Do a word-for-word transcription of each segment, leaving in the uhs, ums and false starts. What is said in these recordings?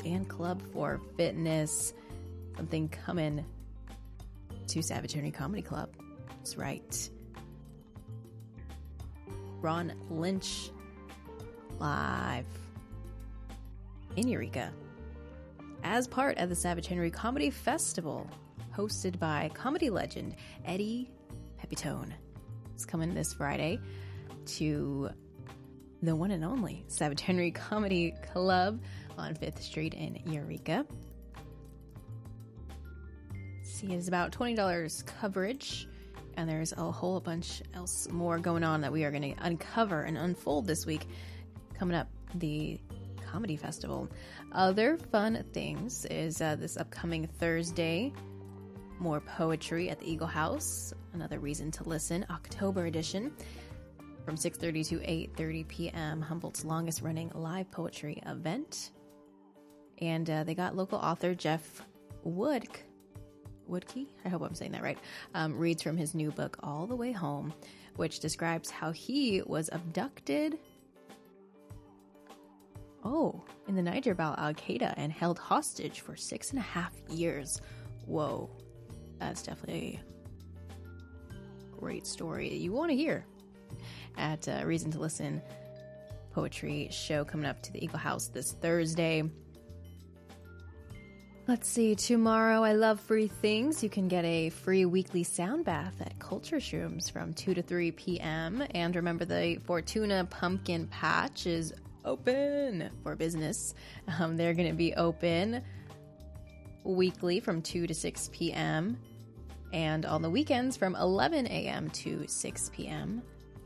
and Club for Fitness. Something coming to Savage Henry Comedy Club. That's right. Ron Lynch live in Eureka as part of the Savage Henry Comedy Festival, hosted by comedy legend Eddie Pepitone. It's coming this Friday to the one and only Savage Henry Comedy Club on fifth Street in Eureka. See, it's about twenty dollars coverage, and there's a whole bunch else more going on that we are going to uncover and unfold this week coming up the Comedy Festival. Other fun things is uh, this upcoming Thursday, more poetry at the Eagle House. Another reason to listen, October edition, from six thirty to eight thirty p.m. Humboldt's longest running live poetry event. And uh, they got local author Jeff Wood. Woodkey, I hope I'm saying that right, um, reads from his new book, All the Way Home, which describes how he was abducted, oh, in the Niger by Al-Qaeda and held hostage for six and a half years. Whoa, that's definitely a great story you want to hear at uh, Reason to Listen poetry show coming up to the Eagle House this Thursday. Let's see, tomorrow, I love free things. You can get a free weekly sound bath at Culture Shrooms from two to three p.m. And remember, the Fortuna Pumpkin Patch is open for business. Um, they're going to be open weekly from two to six p.m. and on the weekends from eleven a.m. to six p.m.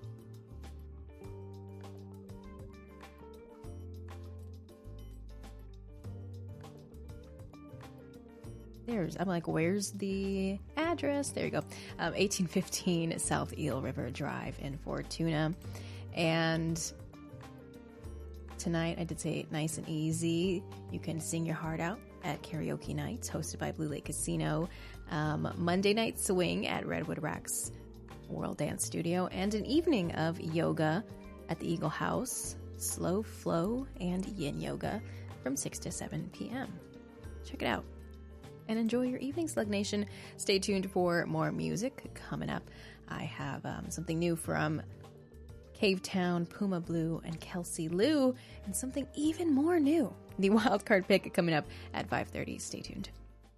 There's, I'm like, where's the address? There you go. Um, eighteen fifteen South Eel River Drive in Fortuna. And tonight, I did say nice and easy. You can sing your heart out at karaoke nights hosted by Blue Lake Casino. Um, Monday night swing at Redwood Racks World Dance Studio. And an evening of yoga at the Eagle House, Slow Flow and Yin Yoga from six to seven p.m. Check it out and enjoy your evening, Slug Nation. Stay tuned for more music coming up. I have um, something new from Cavetown, Puma Blue, and Kelsey Lou, and something even more new, the Wildcard Pick, coming up at five thirty. Stay tuned.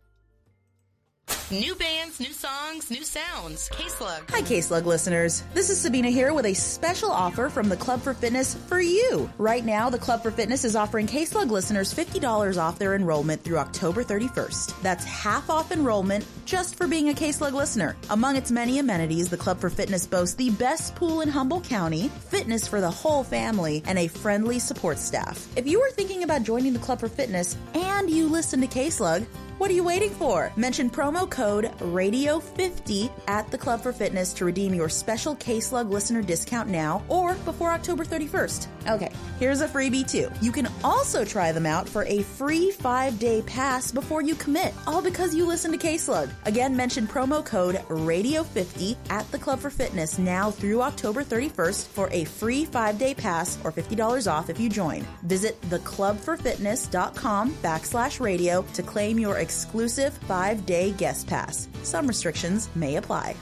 New bands, new songs, new sounds. K-Slug. Hi, K-Slug listeners. This is Sabina here with a special offer from the Club for Fitness for you. Right now, the Club for Fitness is offering K-Slug listeners fifty dollars off their enrollment through October thirty-first. That's half off enrollment just for being a K-Slug listener. Among its many amenities, the Club for Fitness boasts the best pool in Humboldt County, fitness for the whole family, and a friendly support staff. If you are thinking about joining the Club for Fitness and you listen to K-Slug, what are you waiting for? Mention promo code radio fifty at the Club for Fitness to redeem your special K-Slug listener discount now or before October thirty-first. Okay, here's a freebie too. You can also try them out for a free five-day pass before you commit, all because you listen to K-Slug. Again, mention promo code radio fifty at the Club for Fitness now through October thirty-first for a free five-day pass or fifty dollars off if you join. Visit theclubforfitness.com backslash radio to claim your exclusive five-day guest pass. Some restrictions may apply.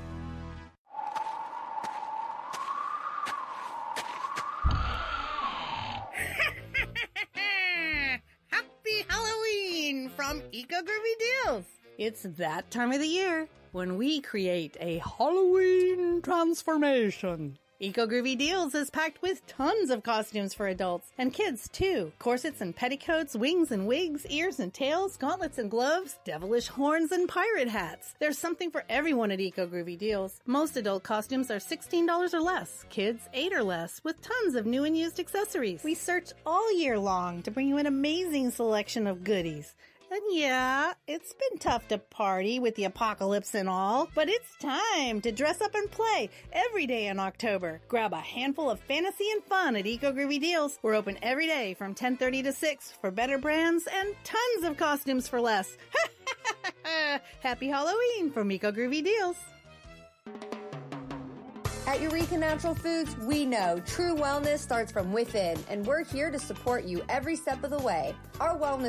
Happy Halloween from Eco Groovy Deals. It's that time of the year when we create a Halloween transformation. Eco Groovy Deals is packed with tons of costumes for adults and kids too. Corsets and petticoats, wings and wigs, ears and tails, gauntlets and gloves, devilish horns and pirate hats. There's something for everyone at Eco Groovy Deals. Most adult costumes are sixteen dollars or less, kids eight dollars or less, with tons of new and used accessories. We search all year long to bring you an amazing selection of goodies. And yeah, it's been tough to party with the apocalypse and all, but it's time to dress up and play every day in October. Grab a handful of fantasy and fun at Eco Groovy Deals. We're open every day from ten thirty to six for better brands and tons of costumes for less. Happy Halloween from Eco Groovy Deals. At Eureka Natural Foods, we know true wellness starts from within, and we're here to support you every step of the way. Our wellness